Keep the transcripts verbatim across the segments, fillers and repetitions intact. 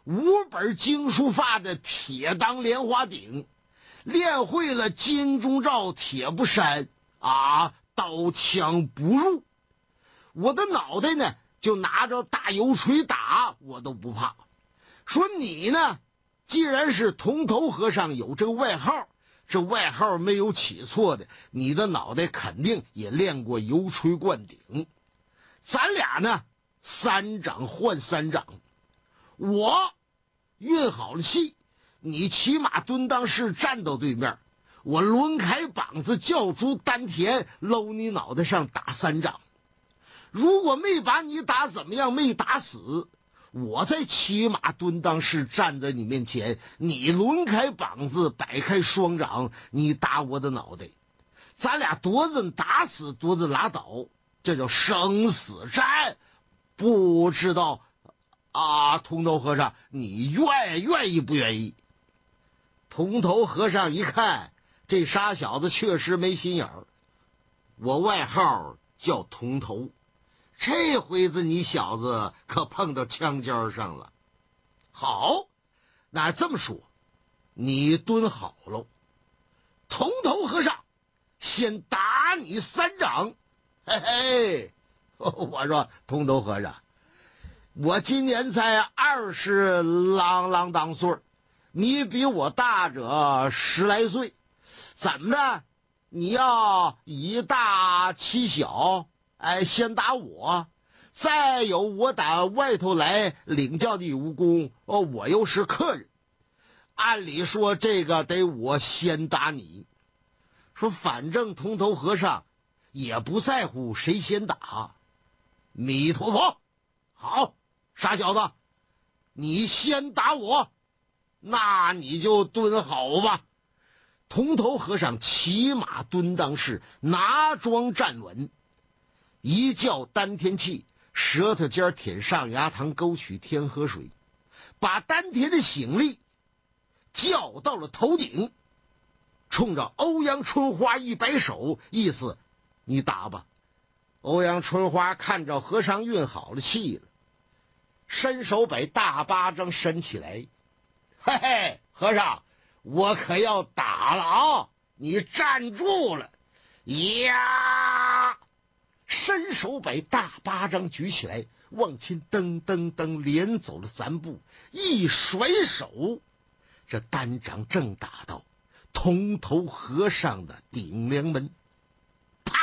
五本经书法的铁钢莲花顶，练会了金钟罩铁布衫啊，刀枪不入。我的脑袋呢，就拿着大油锤打我都不怕。说你呢，既然是铜头和尚有这个外号，这外号没有起错的，你的脑袋肯定也练过油锤灌顶。咱俩呢，三掌换三掌，我运好了气，你骑马蹲裆式站到对面，我抡开膀子叫出丹田，搂你脑袋上打三掌。如果没把你打怎么样，没打死，我在骑马蹲裆式站在你面前，你抡开膀子摆开双掌，你打我的脑袋，咱俩多子打死多子拉倒，这叫生死战。不知道啊，铜头和尚你愿愿意不愿意？铜头和尚一看这傻小子确实没心眼儿，我外号叫铜头，这回子你小子可碰到枪尖上了。好，那这么说，你蹲好喽。铜头和尚先打你三掌。嘿嘿，我说铜头和尚，我今年才二十啷啷当岁，你比我大着十来岁，怎么着？你要以大欺小？哎，先打我，再有我打外头来领教的武功，哦，我又是客人，按理说这个得我先打你。说反正铜头和尚也不在乎谁先打。弥陀佛，好，傻小子，你先打我，那你就蹲好吧。铜头和尚骑马蹲裆式，拿桩站稳，一叫丹田气，舌头尖舔上牙膛，沟取天河水，把丹田的醒力叫到了头顶，冲着欧阳春花一摆手，意思你打吧。欧阳春花看着和尚运好了气了，伸手把大巴掌伸起来，嘿嘿，和尚，我可要打了啊！你站住了！呀！伸手把大巴掌举起来，往前噔噔噔连走了三步，一甩手，这单掌正打到铜头和尚的顶梁门，啪！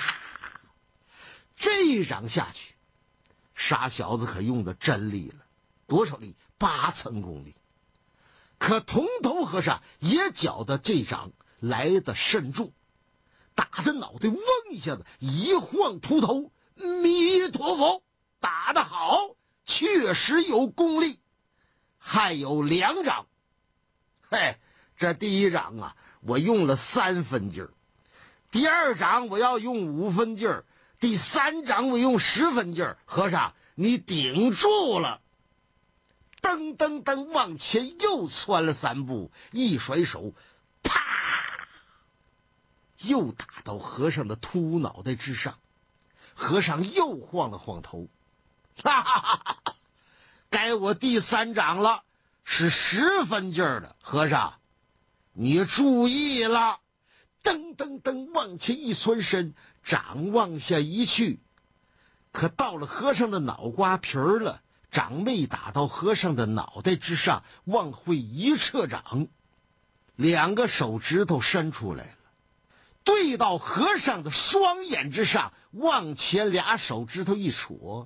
这一掌下去，傻小子可用的真力了，多少力？八层功力。可铜头和尚也觉得这掌来得甚重，打的脑袋嗡一下子一晃秃头。弥陀佛，打得好，确实有功力。还有两掌，嘿，这第一掌啊，我用了三分劲儿；第二掌我要用五分劲儿；第三掌我用十分劲儿。和尚，你顶住了！噔噔噔往前又窜了三步，一甩手，啪，又打到和尚的秃脑袋之上。和尚又晃了晃头，哈哈哈哈，该我第三掌了，是十分劲儿的。和尚，你注意了！噔噔噔往前一窜身，掌往下一去，可到了和尚的脑瓜皮儿了。掌没打到和尚的脑袋之上，往回一撤掌，两个手指头伸出来了，对到和尚的双眼之上，往前俩手指头一戳，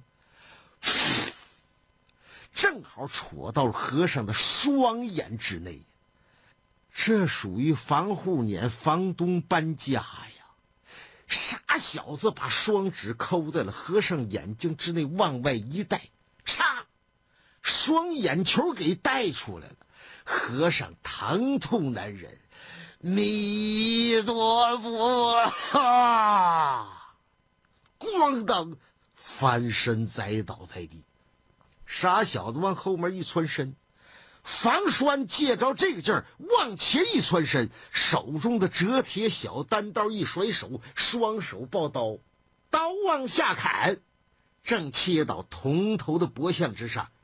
正好戳到和尚的双眼之内。这属于防护撵房东搬家呀！傻小子把双指抠在了和尚眼睛之内，往外一带，嚓，双眼球给带出来了。和尚疼痛难忍，弥陀佛啊！咣当，翻身栽倒在地。傻小子往后面一窜身，房栓借着这个劲儿往前一窜身，手中的折铁小单刀一甩手，双手抱刀，刀往下砍，正切到铜头的脖项之上。